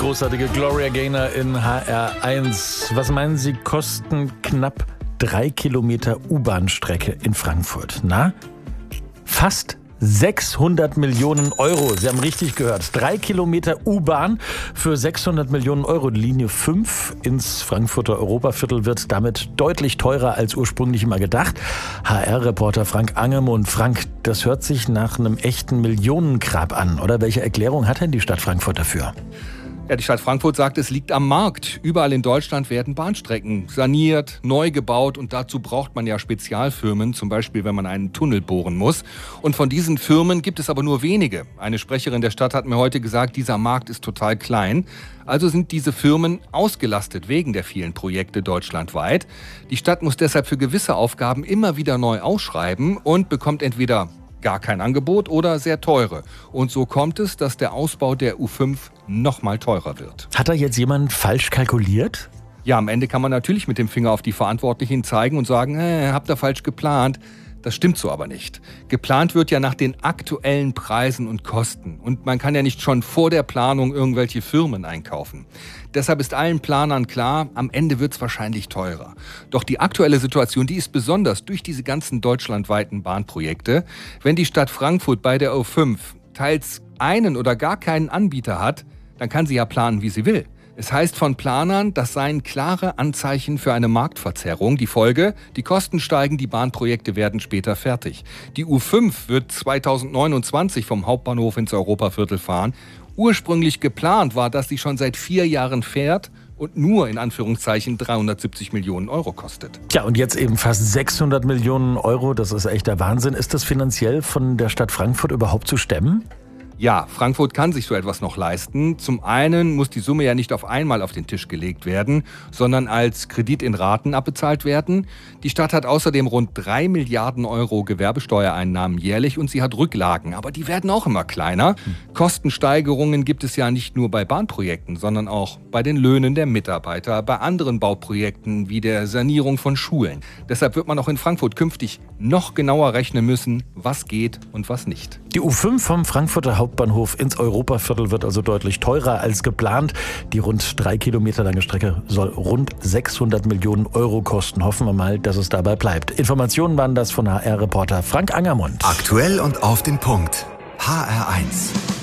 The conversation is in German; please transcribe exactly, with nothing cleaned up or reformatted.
großartige Gloria Gaynor in H R eins. Was meinen Sie, kosten knapp drei Kilometer U-Bahn-Strecke in Frankfurt? Na, fast sechshundert Millionen Euro. Sie haben richtig gehört. Drei Kilometer U-Bahn für sechshundert Millionen Euro. Die Linie fünf ins Frankfurter Europaviertel wird damit deutlich teurer als ursprünglich mal gedacht. H R-Reporter Frank Angermund. Frank, das hört sich nach einem echten Millionengrab an, oder? Welche Erklärung hat denn die Stadt Frankfurt dafür? Ja, die Stadt Frankfurt sagt, es liegt am Markt. Überall in Deutschland werden Bahnstrecken saniert, neu gebaut und dazu braucht man ja Spezialfirmen, zum Beispiel wenn man einen Tunnel bohren muss. Und von diesen Firmen gibt es aber nur wenige. Eine Sprecherin der Stadt hat mir heute gesagt, dieser Markt ist total klein. Also sind diese Firmen ausgelastet wegen der vielen Projekte deutschlandweit. Die Stadt muss deshalb für gewisse Aufgaben immer wieder neu ausschreiben und bekommt entweder gar kein Angebot oder sehr teure. Und so kommt es, dass der Ausbau der U fünf noch mal teurer wird. Hat da jetzt jemand falsch kalkuliert? Ja, am Ende kann man natürlich mit dem Finger auf die Verantwortlichen zeigen und sagen, äh, habt ihr falsch geplant. Das stimmt so aber nicht. Geplant wird ja nach den aktuellen Preisen und Kosten. Und man kann ja nicht schon vor der Planung irgendwelche Firmen einkaufen. Deshalb ist allen Planern klar, am Ende wird es wahrscheinlich teurer. Doch die aktuelle Situation, die ist besonders durch diese ganzen deutschlandweiten Bahnprojekte. Wenn die Stadt Frankfurt bei der U fünf teils einen oder gar keinen Anbieter hat, dann kann sie ja planen, wie sie will. Es heißt von Planern, das seien klare Anzeichen für eine Marktverzerrung. Die Folge, die Kosten steigen, die Bahnprojekte werden später fertig. Die U fünf wird zweitausendneunundzwanzig vom Hauptbahnhof ins Europaviertel fahren. Ursprünglich geplant war, dass sie schon seit vier Jahren fährt und nur in Anführungszeichen dreihundertsiebzig Millionen Euro kostet. Ja, und jetzt eben fast sechshundert Millionen Euro. Das ist echt der Wahnsinn. Ist das finanziell von der Stadt Frankfurt überhaupt zu stemmen? Ja, Frankfurt kann sich so etwas noch leisten. Zum einen muss die Summe ja nicht auf einmal auf den Tisch gelegt werden, sondern als Kredit in Raten abbezahlt werden. Die Stadt hat außerdem rund drei Milliarden Euro Gewerbesteuereinnahmen jährlich und sie hat Rücklagen, aber die werden auch immer kleiner. Hm. Kostensteigerungen gibt es ja nicht nur bei Bahnprojekten, sondern auch bei den Löhnen der Mitarbeiter, bei anderen Bauprojekten wie der Sanierung von Schulen. Deshalb wird man auch in Frankfurt künftig noch genauer rechnen müssen, was geht und was nicht. Die U fünf vom Frankfurter Hauptbahnhof ins Europaviertel wird also deutlich teurer als geplant. Die rund drei Kilometer lange Strecke soll rund sechshundert Millionen Euro kosten. Hoffen wir mal, dass es dabei bleibt. Informationen waren das von H R-Reporter Frank Angermund. Aktuell und auf den Punkt. H R eins.